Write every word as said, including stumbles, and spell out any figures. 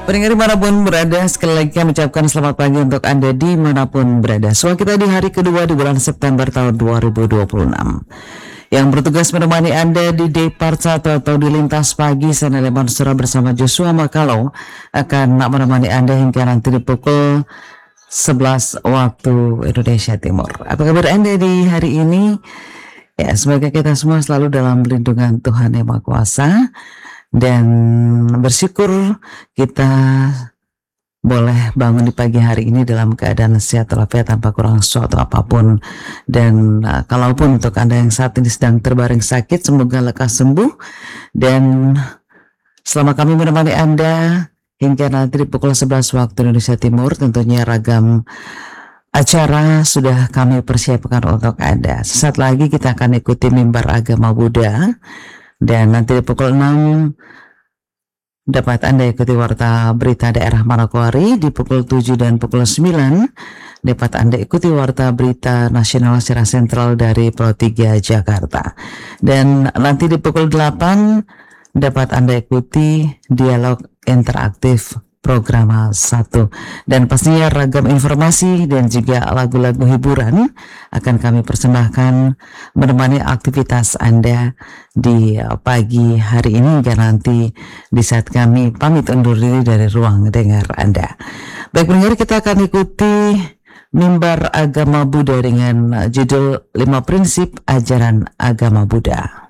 Pendengar dimanapun berada, sekali lagi kami ucapkan selamat pagi untuk Anda dimanapun berada. Soal kita di hari kedua di bulan September tahun dua ribu dua puluh enam. Yang bertugas menemani Anda di Depart satu atau di Lintas Pagi, saya Leman Sura bersama Joshua Makalau akan menemani Anda hingga nanti di pukul sebelas waktu Indonesia Timur. Apa kabar Anda di hari ini? Ya, semoga kita semua selalu dalam lindungan Tuhan Yang Maha Kuasa. Dan bersyukur kita boleh bangun di pagi hari ini dalam keadaan sehat walafiat tanpa kurang suatu apapun. Dan uh, kalaupun untuk Anda yang saat ini sedang terbaring sakit, semoga lekas sembuh. Dan selama kami menemani Anda hingga nanti di pukul sebelas waktu Indonesia Timur, tentunya ragam acara sudah kami persiapkan untuk Anda. Sesaat lagi kita akan ikuti mimbar agama Buddha. Dan nanti di pukul enam dapat Anda ikuti warta berita daerah Manokwari. Di pukul tujuh dan pukul sembilan dapat Anda ikuti warta berita nasional secara sentral dari Pro tiga Jakarta. Dan nanti di pukul delapan dapat Anda ikuti dialog interaktif program satu. Dan pastinya ragam informasi dan juga lagu-lagu hiburan akan kami persembahkan menemani aktivitas Anda di pagi hari ini hingga nanti di saat kami pamit undur diri dari ruang dengar Anda. Baik pendengar, kita akan ikuti mimbar agama Buddha dengan judul lima prinsip ajaran agama Buddha.